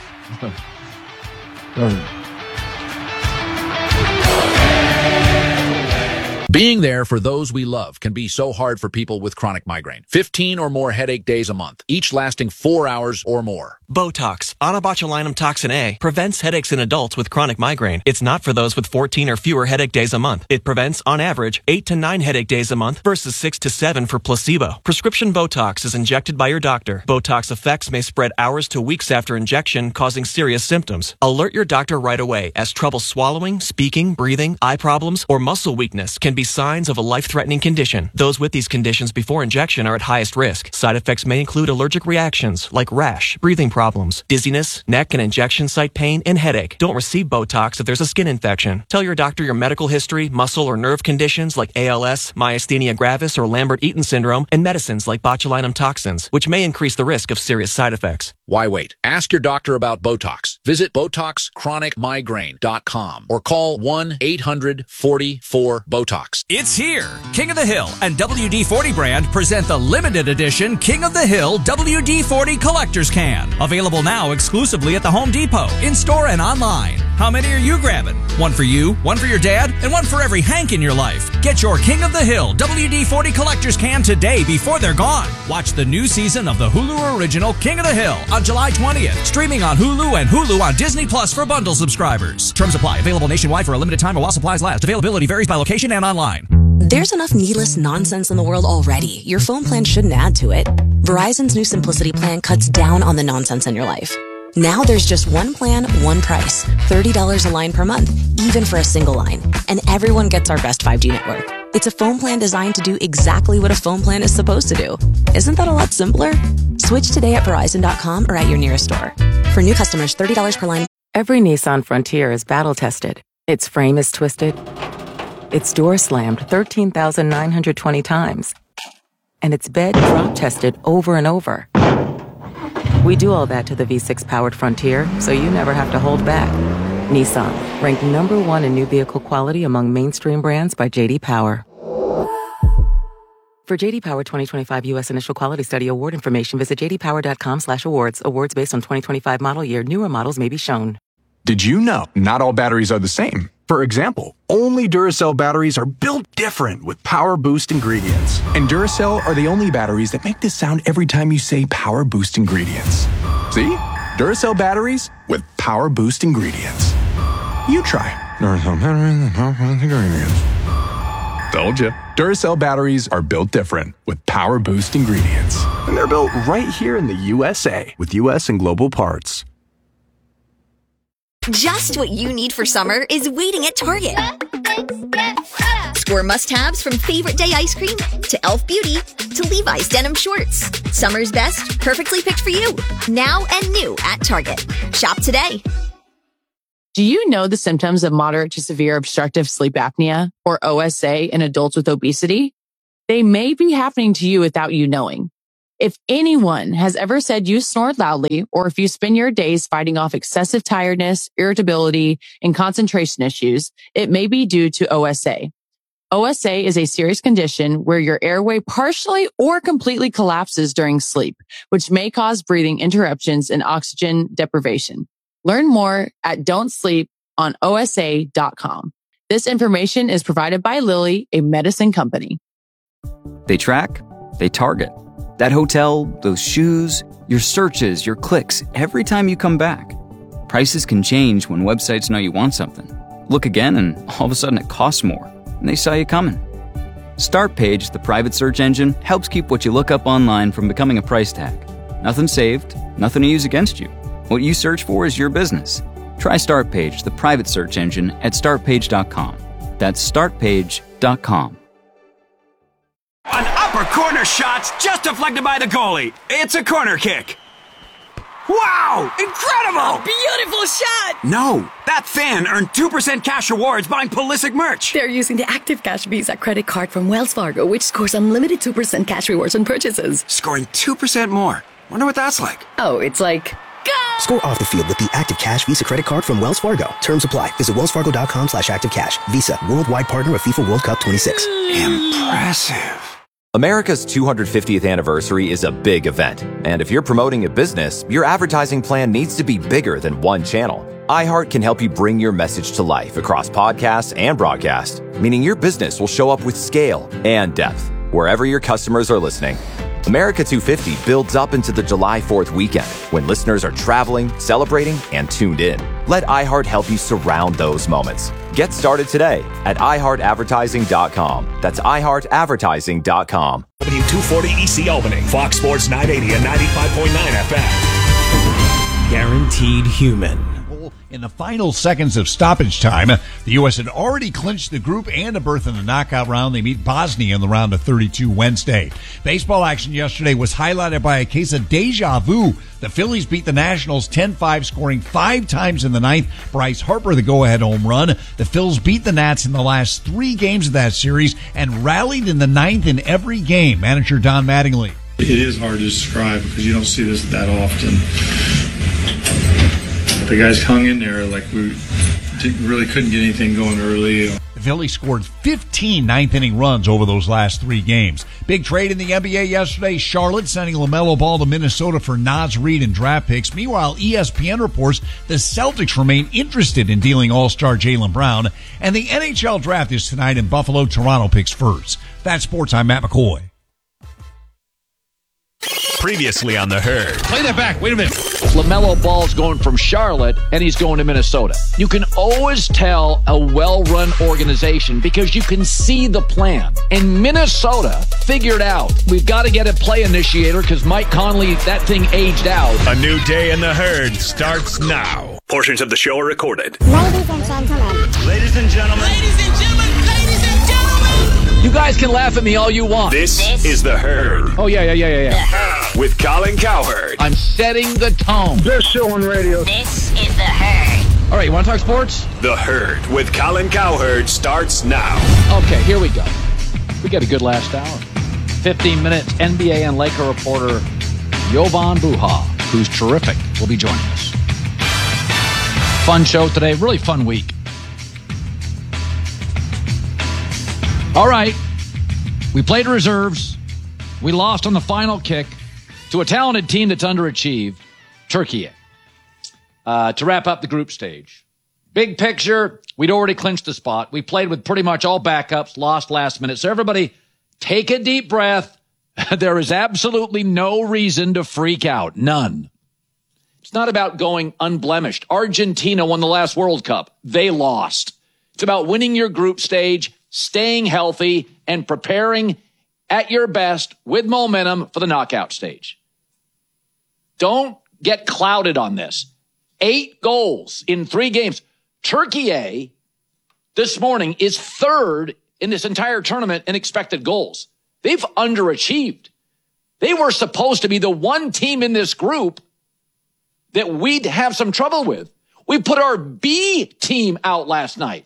Being there for those we love can be so hard for people with chronic migraine. fifteen or more headache days a month, each lasting four hours or more. Botox, onabotulinum toxin A, prevents headaches in adults with chronic migraine. It's not for those with fourteen or fewer headache days a month. It prevents, on average, eight to nine headache days a month versus six to seven for placebo. Prescription Botox is injected by your doctor. Botox effects may spread hours to weeks after injection, causing serious symptoms. Alert your doctor right away, as trouble swallowing, speaking, breathing, eye problems, or muscle weakness can be signs of a life-threatening condition. Those with these conditions before injection are at highest risk. Side effects may include allergic reactions like rash, breathing problems, dizziness, neck and injection site pain, and headache. Don't receive Botox if there's a skin infection. Tell your doctor your medical history, muscle or nerve conditions like A L S, myasthenia gravis, or Lambert-Eaton syndrome, and medicines like botulinum toxins, which may increase the risk of serious side effects. Why wait? Ask your doctor about Botox. Visit Botox Chronic Migraine dot com or call one eight hundred forty-four BOTOX. It's here. King of the Hill and W D forty brand present the limited edition King of the Hill W D forty Collector's Can. Available now exclusively at the Home Depot, in-store and online. How many are you grabbing? One for you, one for your dad, and one for every Hank in your life. Get your King of the Hill W D forty Collector's Can today before they're gone. Watch the new season of the Hulu original King of the Hill on July twentieth. Streaming on Hulu and Hulu on Disney Plus for bundle subscribers. Terms apply. Available nationwide for a limited time while supplies last. Availability varies by location and online. There's enough needless nonsense in the world already. Your phone plan shouldn't add to it. Verizon's new Simplicity plan cuts down on the nonsense in your life. Now there's just one plan, one price. thirty dollars a line per month, even for a single line. And everyone gets our best five G network. It's a phone plan designed to do exactly what a phone plan is supposed to do. Isn't that a lot simpler? Switch today at Verizon dot com or at your nearest store. For new customers, thirty dollars per line. Every Nissan Frontier is battle-tested. Its frame is twisted. Its door slammed thirteen thousand nine hundred twenty times. And its bed drop-tested over and over. We do all that to the V six powered Frontier, so you never have to hold back. Nissan, ranked number one in new vehicle quality among mainstream brands by J D Power. For J D Power twenty twenty-five U S Initial Quality Study award information, visit j d power dot com slash awards. Awards based on twenty twenty-five model year. Newer models may be shown. Did you know not all batteries are the same? For example, only Duracell batteries are built different with Power Boost ingredients. And Duracell are the only batteries that make this sound every time you say Power Boost ingredients. See? Duracell batteries with Power Boost ingredients. You try. Duracell batteries with Power Boost ingredients. Told you. Duracell batteries are built different with Power Boost ingredients. And they're built right here in the U S A with U S and Global Parts. Just what you need for summer is waiting at Target. Score must-haves from favorite day ice cream to Elf Beauty to Levi's denim shorts. Summer's best, perfectly picked for you. Now and new at Target. Shop today. Do you know the symptoms of moderate to severe obstructive sleep apnea, or O S A, in adults with obesity? They may be happening to you without you knowing. If anyone has ever said you snored loudly, or if you spend your days fighting off excessive tiredness, irritability, and concentration issues, it may be due to O S A. O S A is a serious condition where your airway partially or completely collapses during sleep, which may cause breathing interruptions and oxygen deprivation. Learn more at don't sleep on O S A dot com. This information is provided by Lilly, a medicine company. They track, they target. That hotel, those shoes, your searches, your clicks, every time you come back. Prices can change when websites know you want something. Look again and all of a sudden it costs more, and they saw you coming. Startpage, the private search engine, helps keep what you look up online from becoming a price tag. Nothing saved, nothing to use against you. What you search for is your business. Try Startpage, the private search engine, at start page dot com. That's start page dot com. An upper corner shot's just deflected by the goalie. It's a corner kick. Wow! Incredible! Beautiful shot! No, that fan earned two percent cash rewards buying Pulisic merch. They're using the Active Cash Visa credit card from Wells Fargo, which scores unlimited two percent cash rewards on purchases. Scoring two percent more. Wonder what that's like. Oh, it's like... Score off the field with the Active Cash Visa credit card from Wells Fargo. Terms apply. Visit wellsfargo.com slash active cash. Visa, worldwide partner of FIFA World Cup twenty-six. Impressive. America's two hundred fiftieth anniversary is a big event. And if you're promoting a business, your advertising plan needs to be bigger than one channel. iHeart can help you bring your message to life across podcasts and broadcast, meaning your business will show up with scale and depth wherever your customers are listening. America two fifty builds up into the July fourth weekend when listeners are traveling, celebrating, and tuned in. Let iHeart help you surround those moments. Get started today at i heart advertising dot com. That's i heart advertising dot com. W two forty E C Albany, Fox Sports nine eighty and ninety-five point nine F M. Guaranteed human. In the final seconds of stoppage time, the U S had already clinched the group and a berth in the knockout round. They meet Bosnia in the round of thirty-two Wednesday. Baseball action yesterday was highlighted by a case of deja vu. The Phillies beat the Nationals ten five, scoring five times in the ninth. Bryce Harper, the go-ahead home run. The Phils beat the Nats in the last three games of that series and rallied in the ninth in every game. Manager Don Mattingly. It is hard to describe because you don't see this that often. The guys hung in there like we didn't, really couldn't get anything going early. The Phillies scored fifteen ninth-inning runs over those last three games. Big trade in the N B A yesterday. Charlotte sending LaMelo Ball to Minnesota for Naz Reid and draft picks. Meanwhile, E S P N reports the Celtics remain interested in dealing All-Star Jaylen Brown. And the N H L draft is tonight in Buffalo. Toronto picks first. That's sports. I'm Matt McCoy. Previously on The Herd. Play that back. Wait a minute. LaMelo Ball's going from Charlotte, and he's going to Minnesota. You can always tell a well-run organization because you can see the plan. And Minnesota figured out, we've got to get a play initiator because Mike Conley, that thing aged out. A new day in The Herd starts now. Portions of the show are recorded. Ladies and gentlemen. Ladies and gentlemen. Ladies and gentlemen. Ladies and gentlemen. You guys can laugh at me all you want. This, this is The Herd. Oh, yeah, yeah, yeah, yeah, yeah. With Colin Cowherd. I'm setting the tone. Best show on radio. This is The Herd. All right, you want to talk sports? The Herd with Colin Cowherd starts now. Okay, here we go. We got a good last hour. fifteen minutes, N B A and Laker reporter Jovan Buha, who's terrific, will be joining us. Fun show today, really fun week. All right, we played reserves. We lost on the final kick to a talented team that's underachieved, Turkey. Uh, to wrap up the group stage. Big picture, we'd already clinched the spot. We played with pretty much all backups, lost last minute. So everybody, take a deep breath. There is absolutely no reason to freak out. None. It's not about going unblemished. Argentina won the last World Cup. They lost. It's about winning your group stage, staying healthy, and preparing at your best with momentum for the knockout stage. Don't get clouded on this. Eight goals in three games. Turkey A this morning is third in this entire tournament in expected goals. They've underachieved. They were supposed to be the one team in this group that we'd have some trouble with. We put our B team out last night.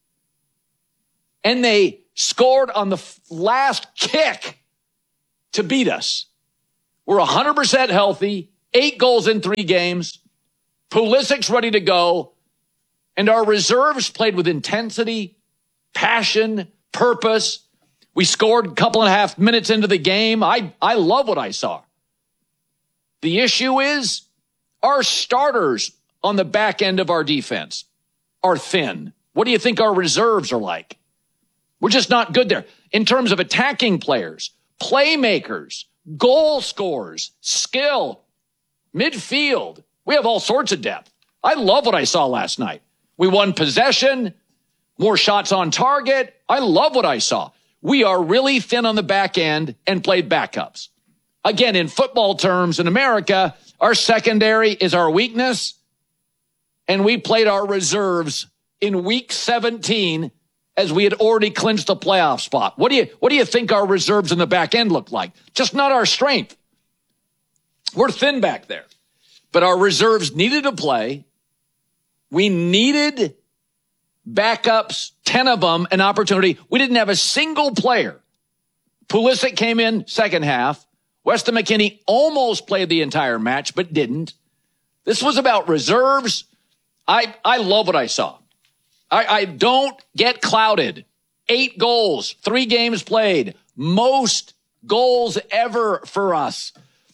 And they scored on the last kick to beat us. We're one hundred percent healthy, eight goals in three games. Pulisic's ready to go. And our reserves played with intensity, passion, purpose. We scored a couple and a half minutes into the game. I, I love what I saw. The issue is our starters on the back end of our defense are thin. What do you think our reserves are like? We're just not good there. In terms of attacking players, playmakers, goal scorers, skill, midfield, we have all sorts of depth. I love what I saw last night. We won possession, more shots on target. I love what I saw. We are really thin on the back end and played backups. Again, in football terms in America, our secondary is our weakness, and we played our reserves in week seventeen as we had already clinched the playoff spot. What do you, what do you think our reserves in the back end look like? Just not our strength. We're thin back there. But our reserves needed to play. We needed backups, ten of them, an opportunity. We didn't have a single player. Pulisic came in second half. Weston McKennie almost played the entire match, but didn't. This was about reserves. I, I love what I saw. I, I don't get clouded. Eight goals, three games played, most goals ever for us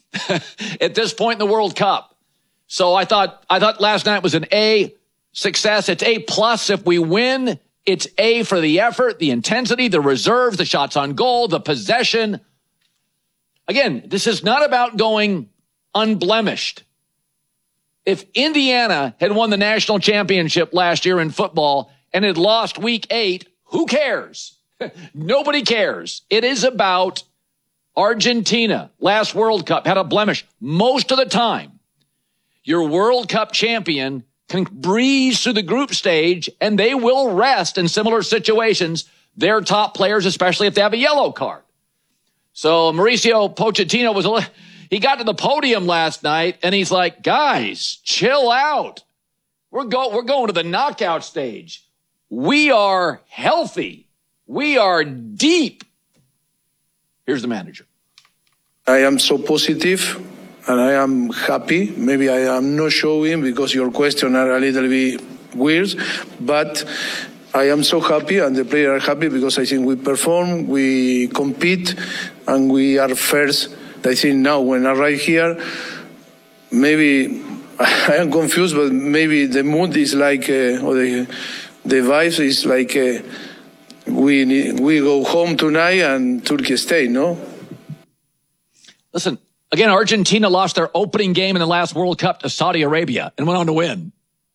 at this point in the World Cup. So I thought, I thought last night was an A success. It's A plus if we win. It's A for the effort, the intensity, the reserves, the shots on goal, the possession. Again, this is not about going unblemished. If Indiana had won the national championship last year in football and had lost week eight, who cares? Nobody cares. It is about Argentina, last World Cup, had a blemish most of the time. Your World Cup champion can breeze through the group stage, and they will rest in similar situations their top players, especially if they have a yellow card. So Mauricio Pochettino was a He got to the podium last night, and he's like, guys, chill out. We're, go- we're going to the knockout stage. We are healthy. We are deep. Here's the manager. I am so positive, and I am happy. Maybe I am not showing because your questions are a little bit weird, but I am so happy, and the players are happy because I think we perform, we compete, and we are first. I think now when I arrive here, maybe I am confused, but maybe the mood is like, uh, or the, the vibes is like uh, we need, we go home tonight and Turkey stay, no? Listen, again, Argentina lost their opening game in the last World Cup to Saudi Arabia and went on to win.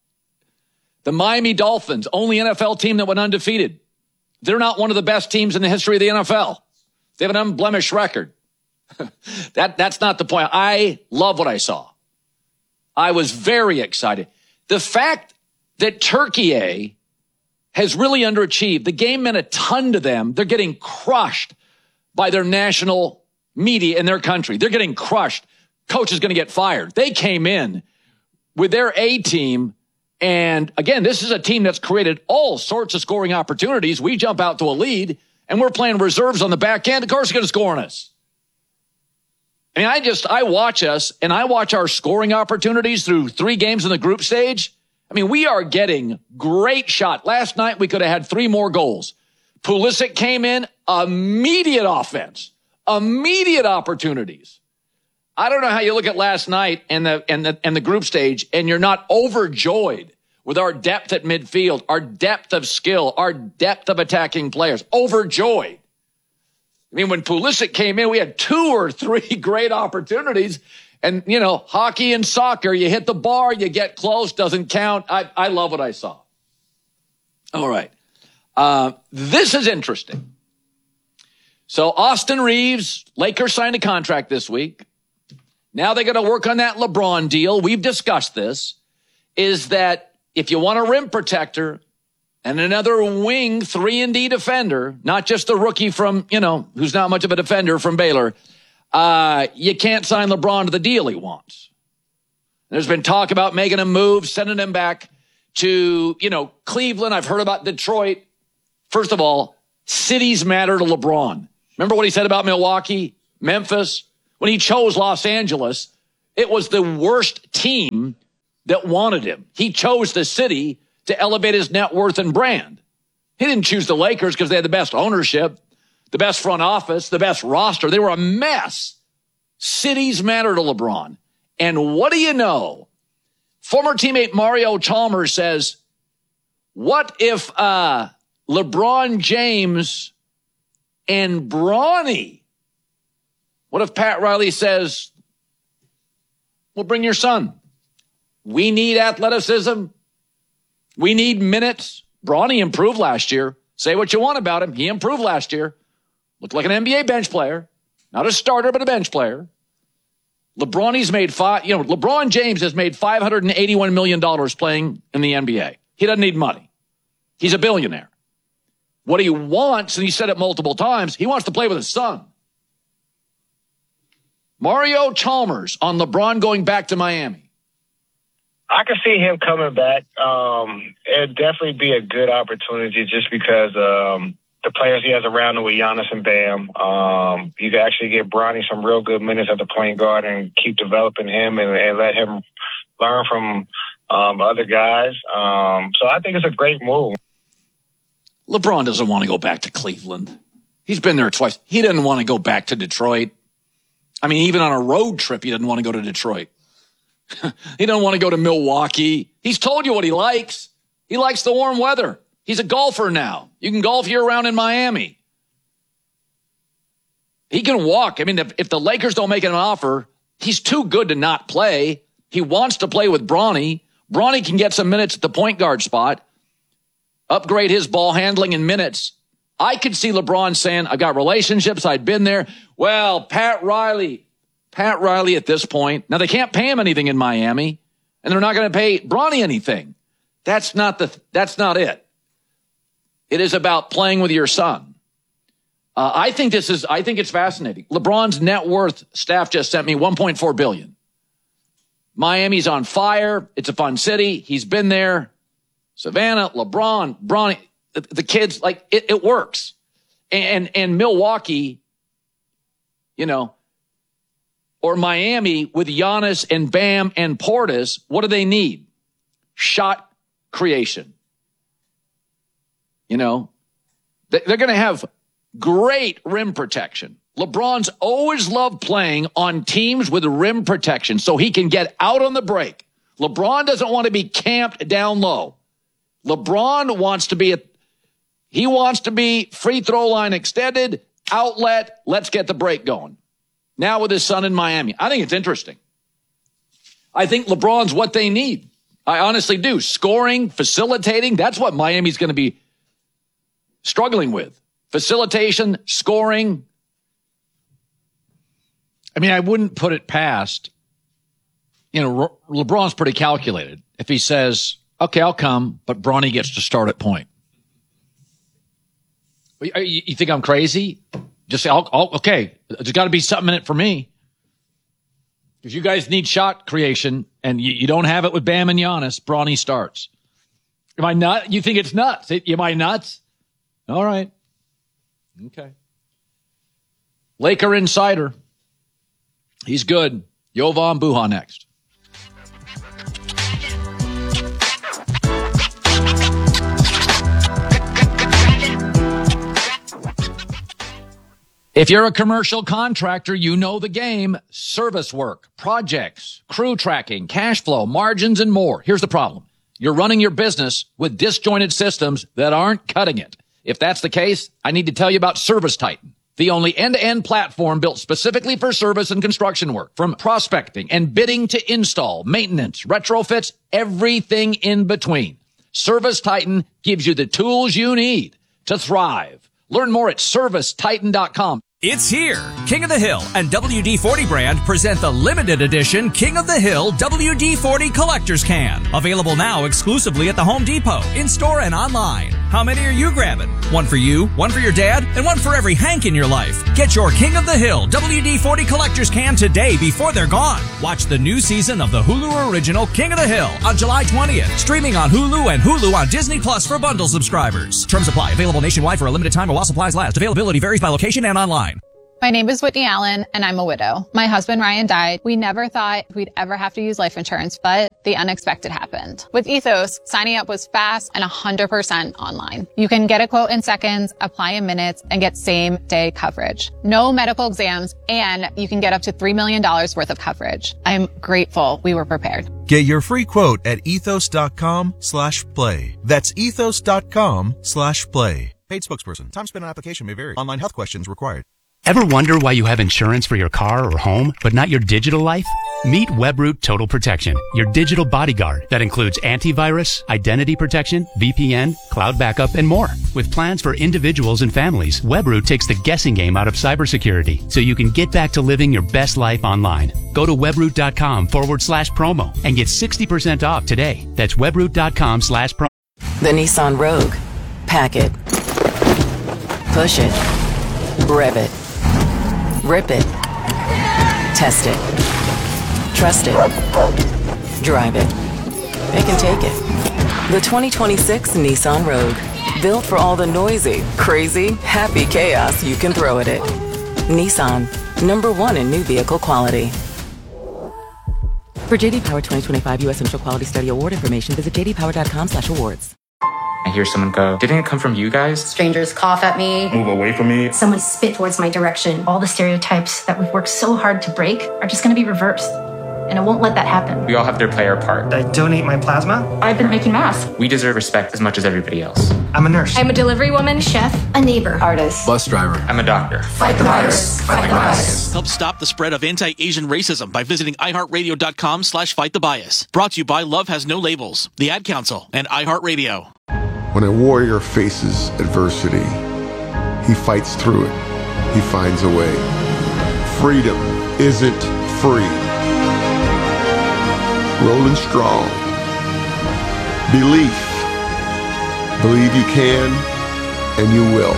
The Miami Dolphins, only N F L team that went undefeated. They're not one of the best teams in the history of the N F L. They have an unblemished record. that That's not the point. I love what I saw. I was very excited. The fact that Turkey A has really underachieved, the game meant a ton to them. They're getting crushed by their national media in their country. They're getting crushed. Coach is going to get fired. They came in with their A team. And again, this is a team that's created all sorts of scoring opportunities. We jump out to a lead and we're playing reserves on the back end. Of course, they're going to score on us. I mean, I just, I watch us and I watch our scoring opportunities through three games in the group stage. I mean, we are getting great shot. Last night, we could have had three more goals. Pulisic came in, immediate offense, immediate opportunities. I don't know how you look at last night and the, and the, and the group stage and you're not overjoyed with our depth at midfield, our depth of skill, our depth of attacking players. Overjoyed. I mean, when Pulisic came in, we had two or three great opportunities. And, you know, hockey and soccer, you hit the bar, you get close, doesn't count. I, I love what I saw. All right. Uh, this is interesting. So Austin Reeves, Lakers signed a contract this week. Now they got to work on that LeBron deal. We've discussed this, is that if you want a rim protector and another wing three and D defender, not just the rookie from, you know, who's not much of a defender from Baylor, uh, you can't sign LeBron to the deal he wants. There's been talk about making him move, sending him back to, you know, Cleveland. I've heard about Detroit. First of all, cities matter to LeBron. Remember what he said about Milwaukee, Memphis? When he chose Los Angeles, it was the worst team that wanted him. He chose the city to elevate his net worth and brand. He didn't choose the Lakers because they had the best ownership, the best front office, the best roster. They were a mess. Cities matter to LeBron. And what do you know? Former teammate Mario Chalmers says, what if uh, LeBron James and Bronny, what if Pat Riley says, well, bring your son. We need athleticism. We need minutes. Bronny improved last year. Say what you want about him. He improved last year. Looked like an N B A bench player. Not a starter, but a bench player. LeBronny's made five, you know, LeBron James has made five hundred eighty-one million dollars playing in the N B A. He doesn't need money. He's a billionaire. What he wants, and he said it multiple times, he wants to play with his son. Mario Chalmers on LeBron going back to Miami. I can see him coming back. Um, it'd definitely be a good opportunity just because um, the players he has around him with Giannis and Bam. Um, you can actually get Bronny some real good minutes at the point guard and keep developing him and, and let him learn from um, other guys. Um, so I think it's a great move. LeBron doesn't want to go back to Cleveland. He's been there twice. He didn't want to go back to Detroit. I mean, even on a road trip, he didn't want to go to Detroit. He doesn't want to go to Milwaukee. He's told you what he likes. He likes the warm weather. He's a golfer now. You can golf year-round in Miami. He can walk. I mean, if, if the Lakers don't make him an offer, he's too good to not play. He wants to play with Bronny. Bronny can get some minutes at the point guard spot, upgrade his ball handling in minutes. I could see LeBron saying, I got relationships. I'd been there. Well, Pat Riley, Pat Riley at this point. Now, they can't pay him anything in Miami, and they're not going to pay Bronny anything. That's not the. That's not it. It is about playing with your son. Uh, I think this is. I think it's fascinating. LeBron's net worth, staff just sent me one point four billion dollars. Miami's on fire. It's a fun city. He's been there. Savannah, LeBron, Bronny, the, the kids, like it, it works. And and Milwaukee, you know, or Miami with Giannis and Bam and Portis, what do they need? Shot creation. You know, they're going to have great rim protection. LeBron's always loved playing on teams with rim protection so he can get out on the break. LeBron doesn't want to be camped down low. LeBron wants to be, a, he wants to be free throw line extended, outlet, let's get the break going. Now with his son in Miami. I think it's interesting. I think LeBron's what they need. I honestly do. Scoring, facilitating, that's what Miami's going to be struggling with. Facilitation, scoring. I mean, I wouldn't put it past, you know, LeBron's pretty calculated. If he says, okay, I'll come, but Bronny gets to start at point. You think I'm crazy? Just say, I'll, I'll, okay, there's got to be something in it for me. Because you guys need shot creation, and you, you don't have it with Bam and Giannis, Bronny starts. Am I nuts? You think it's nuts? Am I nuts? All right. Okay. Laker Insider. He's good. Jovan Buha next. If you're a commercial contractor, you know the game. Service work, projects, crew tracking, cash flow, margins, and more. Here's the problem. You're running your business with disjointed systems that aren't cutting it. If that's the case, I need to tell you about ServiceTitan, the only end-to-end platform built specifically for service and construction work. From prospecting and bidding to install, maintenance, retrofits, everything in between. ServiceTitan gives you the tools you need to thrive. Learn more at service titan dot com. It's here. King of the Hill and W D forty brand present the limited edition King of the Hill W D forty Collector's Can. Available now exclusively at the Home Depot, in-store and online. How many are you grabbing? One for you, one for your dad, and one for every Hank in your life. Get your King of the Hill W D forty Collector's Can today before they're gone. Watch the new season of the Hulu original King of the Hill on July twentieth. Streaming on Hulu and Hulu on Disney Plus for bundle subscribers. Terms apply. Available nationwide for a limited time while supplies last. Availability varies by location and online. My name is Whitney Allen, and I'm a widow. My husband, Ryan, died. We never thought we'd ever have to use life insurance, but the unexpected happened. With Ethos, signing up was fast and one hundred percent online. You can get a quote in seconds, apply in minutes, and get same-day coverage. No medical exams, and you can get up to three million dollars worth of coverage. I'm grateful we were prepared. Get your free quote at ethos.com slash play. That's ethos.com slash play. Paid spokesperson. Time spent on application may vary. Online health questions required. Ever wonder why you have insurance for your car or home, but not your digital life? Meet Webroot Total Protection, your digital bodyguard that includes antivirus, identity protection, V P N, cloud backup, and more. With plans for individuals and families, Webroot takes the guessing game out of cybersecurity so you can get back to living your best life online. Go to webroot.com forward slash promo and get sixty percent off today. That's webroot.com slash promo. The Nissan Rogue. Pack it. Push it. Rev it. Rip it. Test it. Trust it. Drive it. It can take it. The twenty twenty-six Nissan Rogue. Built for all the noisy, crazy, happy chaos you can throw at it. Nissan. Number one in new vehicle quality. For J D Power twenty twenty-five U S Initial Quality Study Award information, visit j d power dot com slash awards. I hear someone go, didn't it come from you guys? Strangers cough at me. Move away from me. Someone spit towards my direction. All the stereotypes that we've worked so hard to break are just going to be reversed. And I won't let that happen. We all have to play our part. I donate my plasma. I've been making masks. We deserve respect as much as everybody else. I'm a nurse. I'm a delivery woman, chef, a neighbor, artist, bus driver. I'm a doctor. Fight the virus. Fight the bias. Help stop the spread of anti-Asian racism by visiting iheartradio.com slash fight the bias. Brought to you by Love Has No Labels, the Ad Council, and iHeartRadio. When a warrior faces adversity, he fights through it. He finds a way. Freedom isn't free. Rolling strong. Belief. Believe you can, and you will.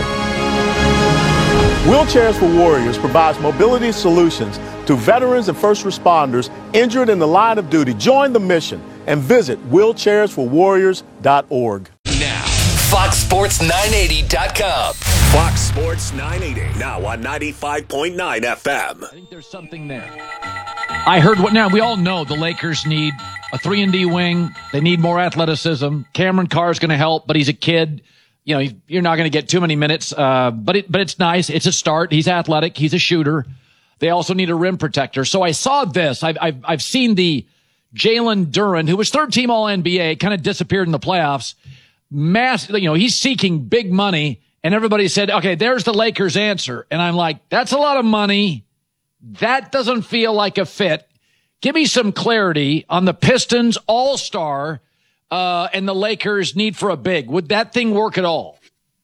Wheelchairs for Warriors provides mobility solutions to veterans and first responders injured in the line of duty. Join the mission and visit wheelchairs for warriors dot org. Now, Fox Sports nine eighty dot com. Fox Sports nine eighty, now on ninety-five point nine F M. I think there's something there. I heard what now we all know the Lakers need a three and D wing. They need more athleticism. Cameron Carr's going to help, but he's a kid. You know, you're not going to get too many minutes. Uh, but it, but it's nice. It's a start. He's athletic. He's a shooter. They also need a rim protector. So I saw this. I've, I've, I've seen the Jalen Duren, who was third team all N B A, kind of disappeared in the playoffs. Mass, you know, he's seeking big money. And everybody said, okay, there's the Lakers answer. And I'm like, that's a lot of money. That doesn't feel like a fit. Give me some clarity on the Pistons all-star uh, and the Lakers need for a big. Would that thing work at all?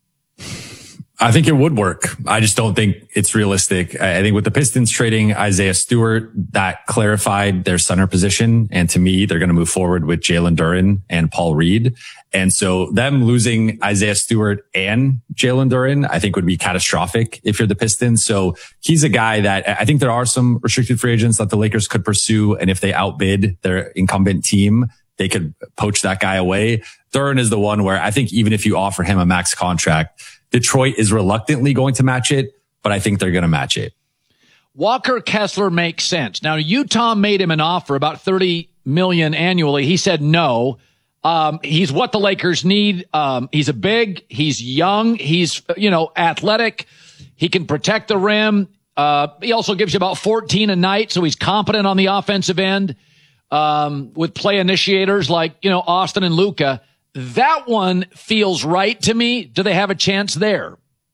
I think it would work. I just don't think it's realistic. I think with the Pistons trading Isaiah Stewart, that clarified their center position. And to me, they're going to move forward with Jalen Duren and Paul Reed. And so them losing Isaiah Stewart and Jalen Duren, I think would be catastrophic if you're the Pistons. So he's a guy that I think there are some restricted free agents that the Lakers could pursue. And if they outbid their incumbent team, they could poach that guy away. Duren is the one where I think even if you offer him a max contract, Detroit is reluctantly going to match it, but I think they're going to match it. Walker Kessler makes sense. Now, Utah made him an offer about thirty million dollars annually. He said no. Um, he's what the Lakers need. Um, he's a big, he's young, he's, you know, athletic. He can protect the rim. Uh, he also gives you about fourteen a night, so he's competent on the offensive end, um, with play initiators like, you know, Austin and Luka. That one feels right to me. Do they have a chance there?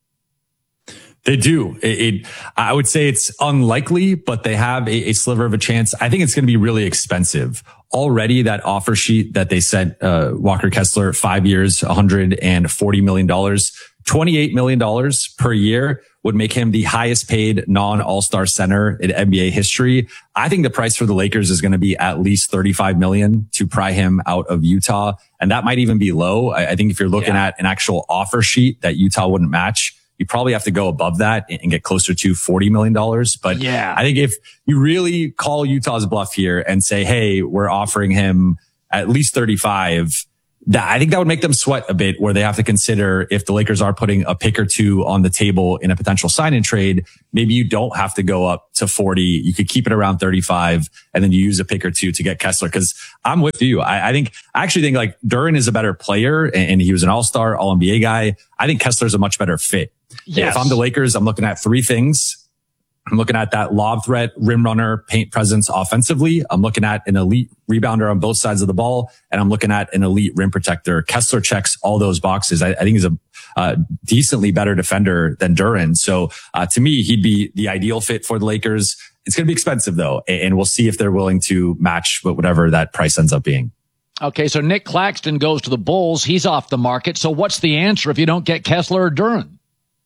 They do. It, it I would say it's unlikely, but they have a, a sliver of a chance. I think it's going to be really expensive. Already that offer sheet that they sent, uh, Walker Kessler, five years, one hundred forty million dollars. twenty-eight million dollars per year would make him the highest paid non-all-star center in N B A history. I think the price for the Lakers is going to be at least thirty-five million dollars to pry him out of Utah. And that might even be low. I, I think if you're looking yeah. at an actual offer sheet that Utah wouldn't match, you probably have to go above that and get closer to forty million dollars. But yeah. I think if you really call Utah's bluff here and say, hey, we're offering him at least thirty-five, that I think that would make them sweat a bit, where they have to consider if the Lakers are putting a pick or two on the table in a potential sign and trade, maybe you don't have to go up to forty. You could keep it around thirty-five and then you use a pick or two to get Kessler. Cause I'm with you. I, I think, I actually think like Duren is a better player and, and he was an all-star, all N B A guy. I think Kessler's a much better fit. Yes. If I'm the Lakers, I'm looking at three things. I'm looking at that lob threat, rim runner, paint presence offensively. I'm looking at an elite rebounder on both sides of the ball, and I'm looking at an elite rim protector. Kessler checks all those boxes. I, I think he's a uh, decently better defender than Duren. So uh, to me, he'd be the ideal fit for the Lakers. It's going to be expensive though, and we'll see if they're willing to match whatever that price ends up being. Okay, so Nick Claxton goes to the Bulls. He's off the market. So what's the answer if you don't get Kessler or Duren?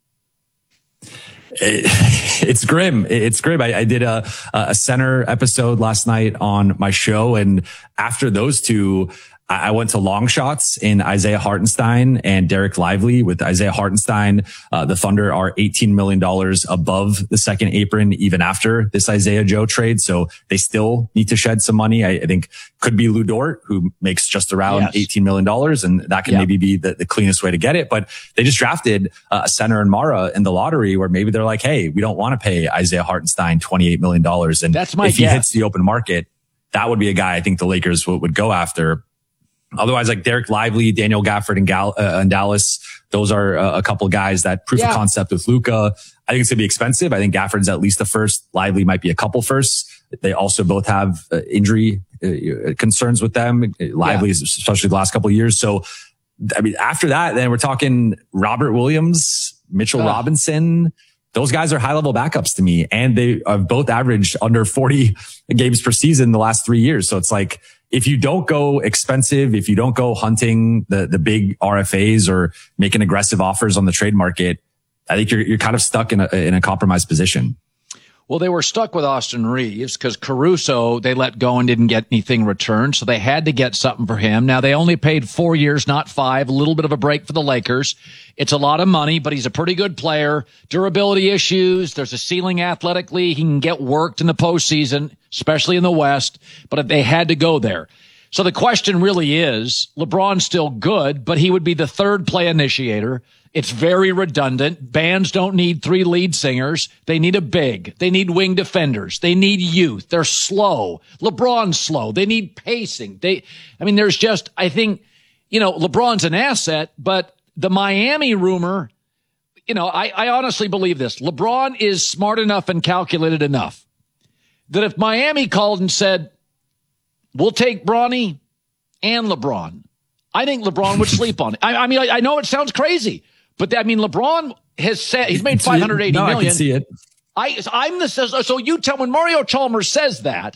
It's grim. It's grim. I, I did a, a center episode last night on my show. And after those two, I went to long shots in Isaiah Hartenstein and Derek Lively. With Isaiah Hartenstein, uh, the Thunder are eighteen million dollars above the second apron, even after this Isaiah Joe trade. So they still need to shed some money. I, I think could be Lu Dort, who makes just around yes. eighteen million dollars. And that can yeah. maybe be the, the cleanest way to get it. But they just drafted uh, a center in Mara in the lottery, where maybe they're like, hey, we don't want to pay Isaiah Hartenstein twenty-eight million dollars. And that's my if he guess. hits the open market, that would be a guy I think the Lakers would, would go after. Otherwise, like Derek Lively, Daniel Gafford, and, Gal- uh, and Dallas, those are uh, a couple of guys that proof yeah. of concept with Luka. I think it's going to be expensive. I think Gafford's at least a first. Lively might be a couple firsts. They also both have uh, injury uh, concerns with them. Lively, yeah. especially the last couple of years. So, I mean, after that, then we're talking Robert Williams, Mitchell uh. Robinson. Those guys are high level backups to me, and they have both averaged under forty games per season the last three years. So it's like, if you don't go expensive, if you don't go hunting the, the big R F As or making aggressive offers on the trade market, I think you're, you're kind of stuck in a, in a compromised position. Well, they were stuck with Austin Reeves because Caruso, they let go and didn't get anything returned. So they had to get something for him. Now they only paid four years, not five, a little bit of a break for the Lakers. It's a lot of money, but he's a pretty good player. Durability issues. There's a ceiling athletically. He can get worked in the postseason, especially in the West, but they had to go there. So the question really is, LeBron's still good, but he would be the third play initiator. It's very redundant. Bands don't need three lead singers. They need a big. They need wing defenders. They need youth. They're slow. LeBron's slow. They need pacing. They, I mean, there's just, I think, you know, LeBron's an asset, but the Miami rumor, you know, I, I honestly believe this. LeBron is smart enough and calculated enough that if Miami called and said, we'll take Bronny and LeBron, I think LeBron would sleep on it. I, I mean, I, I know it sounds crazy, but I mean, LeBron has said he's made five hundred eighty no, million. I can see it. I, I'm the, so you tell, when Mario Chalmers says that,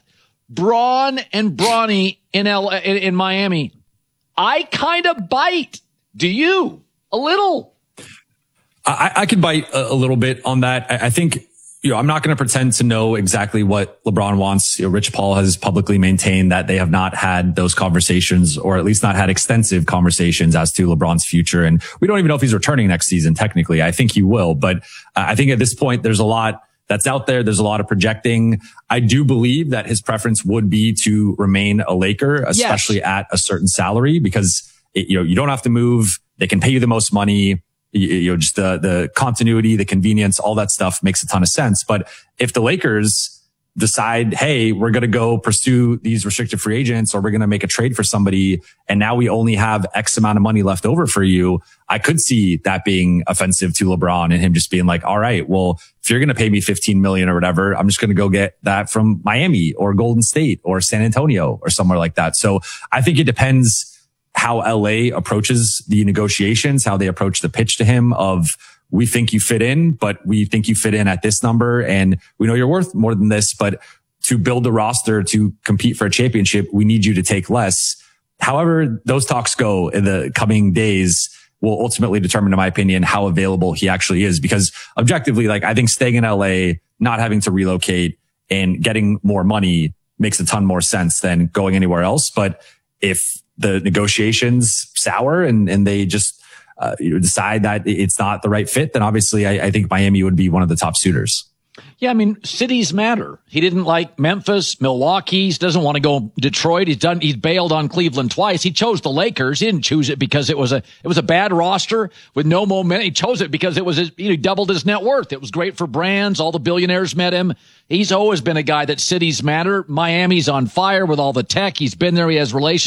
Braun and Bronny in L in, in Miami, I kind of bite. Do you? A little? I, I could bite a, a little bit on that. I, I think, you know, I'm not going to pretend to know exactly what LeBron wants. You know, Rich Paul has publicly maintained that they have not had those conversations, or at least not had extensive conversations as to LeBron's future. And we don't even know if he's returning next season. Technically, I think he will. But uh, I think at this point, there's a lot that's out there. There's a lot of projecting. I do believe that his preference would be to remain a Laker, especially yes. at a certain salary, because it, you know, you don't have to move. They can pay you the most money. You know, just the, the continuity, the convenience, all that stuff makes a ton of sense. But if the Lakers decide, hey, we're going to go pursue these restricted free agents, or we're going to make a trade for somebody, and now we only have X amount of money left over for you, I could see that being offensive to LeBron and him just being like, all right, well, if you're going to pay me fifteen million or whatever, I'm just going to go get that from Miami or Golden State or San Antonio or somewhere like that. So I think it depends how L A approaches the negotiations, how they approach the pitch to him of, we think you fit in, but we think you fit in at this number, and we know you're worth more than this, but to build the roster to compete for a championship, we need you to take less. However those talks go in the coming days, will ultimately determine, in my opinion, how available he actually is. Because objectively, like, I think staying in L A, not having to relocate and getting more money makes a ton more sense than going anywhere else. But if the negotiations sour and, and they just uh, you know, decide that it's not the right fit, then obviously I, I think Miami would be one of the top suitors. Yeah, I mean, cities matter. He didn't like Memphis, Milwaukee. He doesn't want to go Detroit. He's done. He's bailed on Cleveland twice. He chose the Lakers. He didn't choose it because it was a it was a bad roster with no momentum. He chose it because it was his, he doubled his net worth. It was great for brands. All the billionaires met him. He's always been a guy that cities matter. Miami's on fire with all the tech. He's been there. He has relations.